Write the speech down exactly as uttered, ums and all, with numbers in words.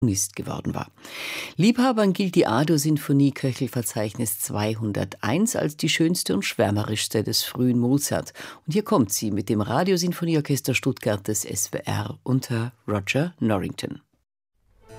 Komponist geworden war. Liebhabern gilt die A-Dur-Sinfonie Köchelverzeichnis zweihunderteins als die schönste und schwärmerischste des frühen Mozart. Und hier kommt sie mit dem Radiosinfonieorchester Stuttgart des S W R unter Roger Norrington.